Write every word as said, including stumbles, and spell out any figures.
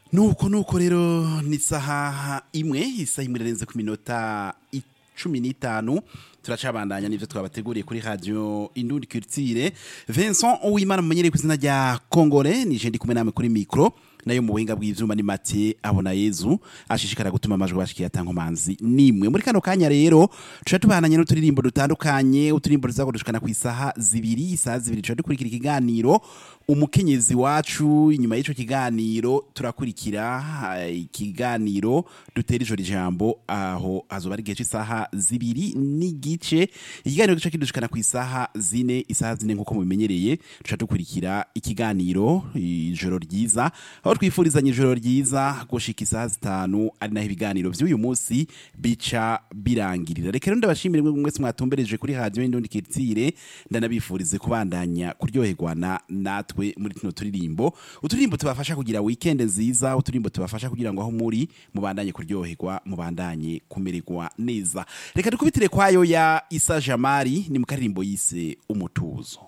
nuko nuko rero ni saha imwe isaha imwe irenze ku minota cumi n'itanu turacabandanya n'ivyo twabateguriye kuri radio Indundi Culture. Vincent Uwimana mumenyereye ku izina rya Kongole nije ndi kumwe namwe kuri micro nayo mu buhinga bw'ivyuma ni Mathieu abona Yezu ashishikara gutuma amajwi bashikiye atankomanzi nimwe muri kano kanya rero tuca tubananye n'uturirimbo dutandukanye uturirimbo tuzakodushikana ku isaha zibiri isaha zibiri tuca dukurikira ikiganiro umukenyezi wacu. Inyuma y'ico kiganiro turakurikira ikiganiro dutera ijoro ijambo aho azoba ari gihe cy'isaha zibiri n'igice. Ikiganiro gice kidushikana ku isaha zine isaha zine nkuko mubimenyereye tuca dukurikira ikiganiro ijoro ryiza aho twifurizanye ijoro ryiza gushika isaha zitanu ari naho ibiganiro vy'uyu munsi bica birangirira. Reka rero ndabashimire mwe mwese mwatumbereje kuri radio Indundi Culture ndanabifurize kubandanya kuryoherwana natwe muri tuno turirimbo uturirimbo tubafasha kugira weekend nziza uturirimbo tubafasha kugira ngo aho muri mubandanye kuryoherwa mubandanye kumererwa neza. Reka dukubitire kwayo ya Isa Jamari ni mu karirimbo yise umutuzo.